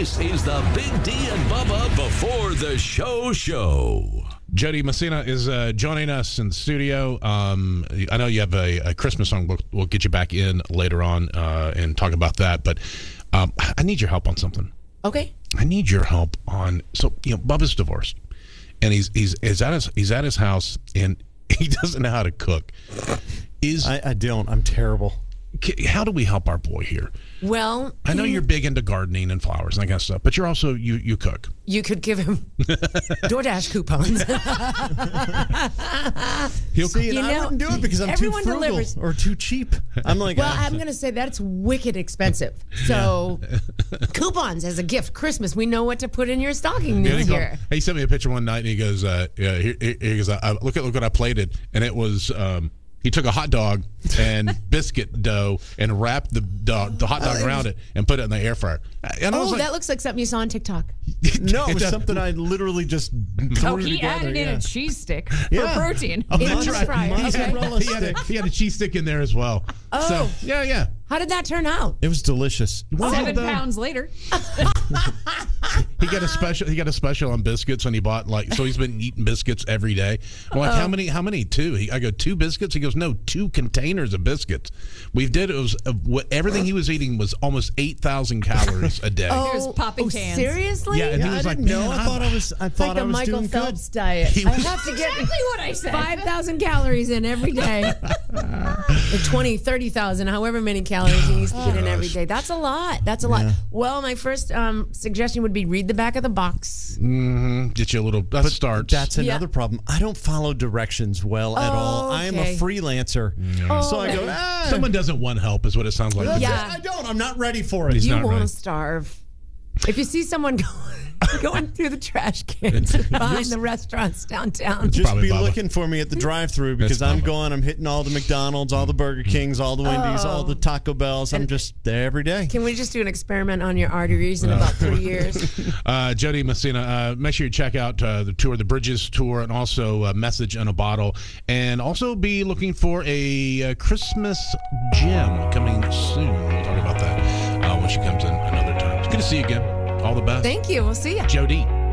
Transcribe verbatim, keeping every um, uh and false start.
This is the Big D and Bubba Before the Show show. Jody Messina is uh, joining us in the studio. Um, I know you have a, a Christmas song. We'll, we'll get you back in later on uh, and talk about that. But um, I need your help on something. Okay. I need your help on. So you know, Bubba's divorced, and he's he's he's at his he's at his house, and he doesn't know how to cook. Is I, I don't. I'm terrible. How do we help our boy here? Well, I know you're big into gardening and flowers and that kind of stuff, but you're also you you cook. You could give him DoorDash coupons. He'll See, You and I know, wouldn't do it because I'm too everyone frugal delivers. or too cheap. I'm like, Well, ah. I'm going to say that's wicked expensive. So, coupons as a gift, Christmas. We know what to put in your stocking Yeah, this he, called- year. he sent me a picture one night, and he goes, uh, yeah, he, he he goes, I, look at look what I plated, and it was. Um, He took a hot dog and biscuit dough and wrapped the dog, the hot dog around it and put it in the air fryer. And I was Oh, like, that looks like something you saw on TikTok. no, it was does- something I literally just Oh, threw he together. added in yeah. a cheese stick Yeah. for protein. Oh, In that's the right. fryer, okay. Mozzarella He had, a, stick. he had a cheese stick in there as well. Oh. So, yeah, yeah. How did that turn out? It was delicious. Seven Well, pounds later. He got a special. He got a special on biscuits, and he bought like. So he's been eating biscuits every day. I'm like, how many? How many? Two. He, I go two biscuits. He goes, no, two containers of biscuits. We did. It was uh, what everything he was eating was almost eight thousand calories a day. Here's popping oh, cans. Seriously? Yeah, and Yeah, he I was like, didn't know. man, I thought I was. I It's thought like I the was Michael doing Phelps good. diet. He I was- have to get Exactly what I said. five thousand calories in every day. Or twenty, thirty thousand, however many calories he needs to get in every day. That's a lot. That's a lot. Yeah. Well, my first um, suggestion would be read the back of the box. Mm-hmm. Get you a little. That starts. That's Yeah. another problem. I don't follow directions well at all. I am a Okay. freelancer, Oh, so I go. okay. Ah, Someone doesn't want help, is what it sounds like. that's Yeah. it. I don't. I'm not ready for it. He's You not want to ready. starve. If you see someone going, going through the trash cans behind the restaurants downtown. Just Probably be Bubba. looking for me at the drive-thru because I'm Bubba. going. I'm hitting all the McDonald's, all the Burger Kings, all the Wendy's, all the Taco Bells. I'm just there every day. Can we just do an experiment on your arteries in about three years? Uh, Jody Messina, uh, make sure you check out uh, the tour, the Bridges tour, and also uh, Message in a Bottle. And also be looking for a uh, Christmas gem coming soon. We'll talk about that uh, when she comes in another time. It's good to see you again. All the best. Thank you. We'll see you. Jody.